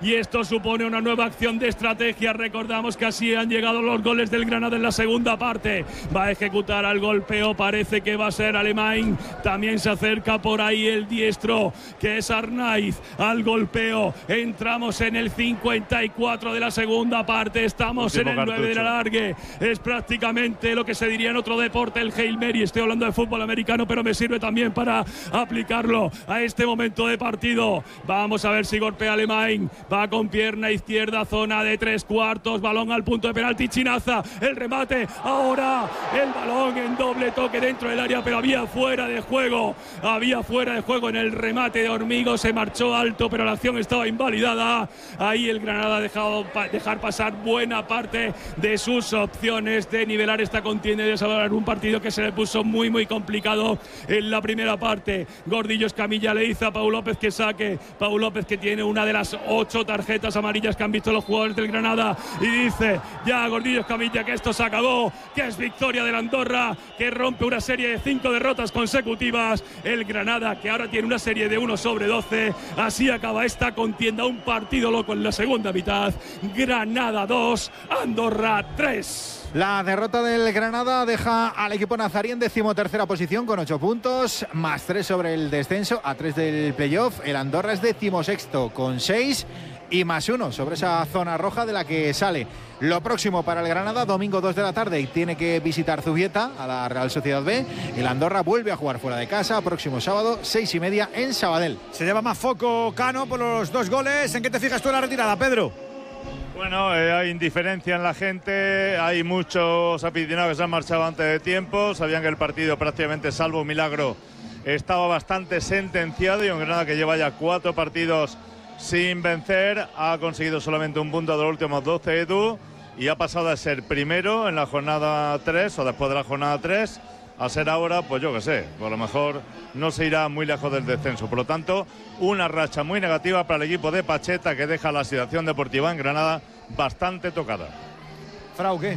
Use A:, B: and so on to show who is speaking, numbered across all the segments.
A: y esto supone una nueva acción de estrategia. Recordamos que así han llegado los goles del Granada en la segunda parte. Va a ejecutar al golpeo, parece que va a ser Alemán. También se acerca por ahí el diestro, que es Arnaiz, al golpeo. Entramos en el 54 de la segunda parte, estamos en el 9 de la largue. Es prácticamente lo que se diría en otro deporte, el Hail Mary. Estoy hablando de fútbol americano, pero me sirve también para aplicarlo a este momento de partido. Vamos a ver si golpea Alemán. Va con pierna izquierda, zona de 3/4, balón al punto de penalti. Chinaza, el remate, ahora el balón en doble toque dentro del área, pero había fuera de juego en el remate de Hormigo. Se marchó alto, pero la acción estaba invalidada. Ahí el Granada ha dejado dejar pasar buena parte de sus opciones de nivelar esta contienda y de salvar un partido que se le puso muy complicado en la primera parte. Gordillo Escamilla le dice a Pau López que saque. Pau López, que tiene una de las 8 tarjetas amarillas que han visto los jugadores del Granada, y dice ya Gordillo Escamilla que esto se acabó, que es victoria del Andorra, que rompe una serie de 5 derrotas consecutivas. El Granada, que ahora tiene una serie de 1/12. Así acaba esta contienda, un partido loco en la segunda mitad. Granada 2, Andorra 3.
B: La derrota del Granada deja al equipo nazarí en 13ª posición con 8 puntos, más 3 sobre el descenso, a 3 del playoff. El Andorra es 16º con 6 y más 1 sobre esa zona roja de la que sale. Lo próximo para el Granada, domingo 2 de la tarde, y tiene que visitar Zubieta a la Real Sociedad B. El Andorra vuelve a jugar fuera de casa, próximo sábado 6:30 en Sabadell.
C: Se lleva más foco Cano por los 2 goles. ¿En qué te fijas tú en la retirada, Pedro?
D: Bueno, hay indiferencia en la gente, hay muchos aficionados que se han marchado antes de tiempo, sabían que el partido prácticamente, salvo un milagro, estaba bastante sentenciado, y un Granada que lleva ya 4 partidos sin vencer, ha conseguido solamente un punto de los últimos 12, Edu, y ha pasado a ser primero en la jornada 3, o después de la jornada 3, a ser ahora, pues yo qué sé, pues a lo mejor no se irá muy lejos del descenso. Por lo tanto, una racha muy negativa para el equipo de Pacheta, que deja la situación deportiva en Granada bastante tocada.
C: Frau, ¿qué?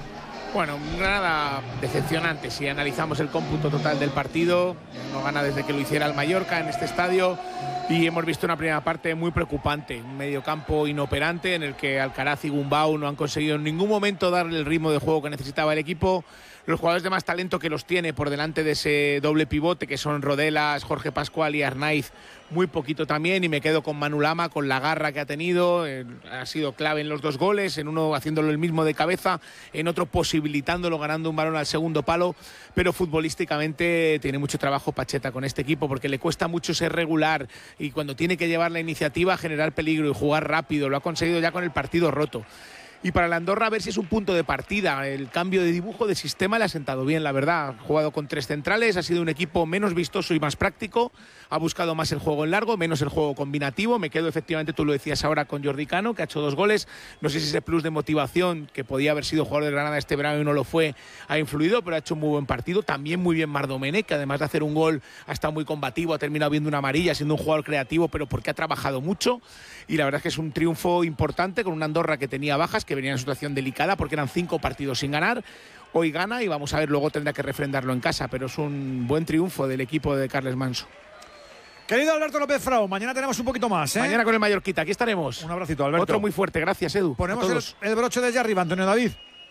E: Bueno, Granada decepcionante si analizamos el cómputo total del partido. No gana desde que lo hiciera el Mallorca en este estadio, y hemos visto una primera parte muy preocupante, un mediocampo inoperante en el que Alcaraz y Gumbau no han conseguido en ningún momento darle el ritmo de juego que necesitaba el equipo. Los jugadores de más talento que los tiene por delante de ese doble pivote, que son Rodelas, Jorge Pascual y Arnaiz, muy poquito también, y me quedo con Manu Lama, con la garra que ha tenido. Ha sido clave en los 2 goles, en uno haciéndolo el mismo de cabeza, en otro posibilitándolo, ganando un balón al segundo palo. Pero futbolísticamente tiene mucho trabajo Pacheta con este equipo, porque le cuesta mucho ser regular, y cuando tiene que llevar la iniciativa, generar peligro y jugar rápido, lo ha conseguido ya con el partido roto. Y para el Andorra, a ver si es un punto de partida. El cambio de dibujo de sistema le ha sentado bien, la verdad. Ha jugado con 3 centrales, ha sido un equipo menos vistoso y más práctico. Ha buscado más el juego en largo, menos el juego combinativo. Me quedo, efectivamente, tú lo decías ahora, con Jordi Cano, que ha hecho 2 goles. No sé si ese plus de motivación, que podía haber sido jugador de Granada este verano y no lo fue, ha influido, pero ha hecho un muy buen partido. También muy bien Mar Domènech, que además de hacer un gol, ha estado muy combativo, ha terminado viendo una amarilla, siendo un jugador creativo, pero porque ha trabajado mucho. Y la verdad es que es un triunfo importante con una Andorra que tenía bajas, que venía en situación delicada porque eran 5 partidos sin ganar. Hoy gana y vamos a ver, luego tendrá que refrendarlo en casa, pero es un buen triunfo del equipo de Carles Manso.
C: Querido Alberto López Frau, mañana tenemos un poquito más, ¿eh?
E: Mañana con el Mallorquita, aquí estaremos.
C: Un abracito, Alberto.
E: Otro muy fuerte, gracias, Edu.
C: Ponemos el broche desde arriba, Antonio David.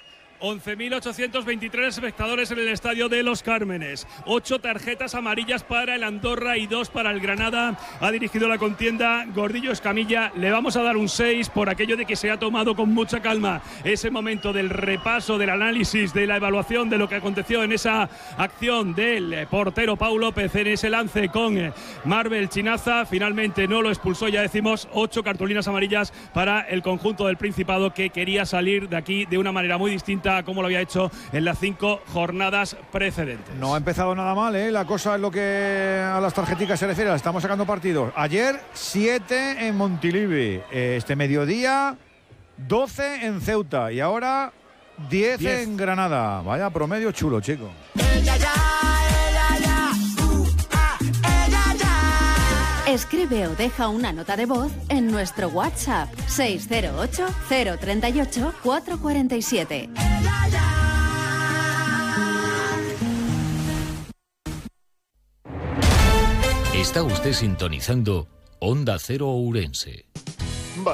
A: 11.823 espectadores en el estadio de Los Cármenes. 8 tarjetas amarillas para el Andorra y 2 para el Granada. Ha dirigido la contienda Gordillo Escamilla. Le vamos a dar un 6 por aquello de que se ha tomado con mucha calma ese momento del repaso, del análisis, de la evaluación de lo que aconteció en esa acción del portero Pau López en ese lance con Marvel Chinaza. Finalmente no lo expulsó, ya decimos. 8 cartulinas amarillas para el conjunto del Principado, que quería salir de aquí de una manera muy distinta a como lo había hecho en las 5 jornadas precedentes.
C: No ha empezado nada mal, ¿eh? La cosa es lo que a las tarjeticas se refiere. Estamos sacando partidos. Ayer 7 en Montilivi. Este mediodía 12 en Ceuta. Y ahora 10 en Granada. Vaya promedio chulo, chico.
F: Escribe o deja una nota de voz en nuestro WhatsApp 608 038 447.
G: Está usted sintonizando Onda Cero Ourense.